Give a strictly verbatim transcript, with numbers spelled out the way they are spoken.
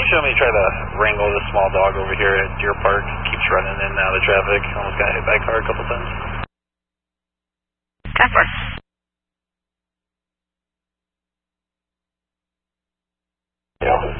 show me try to wrangle this small dog over here at Deer Park. Keeps running in and out of traffic. Almost got hit by a car a couple times. ten four. Yeah.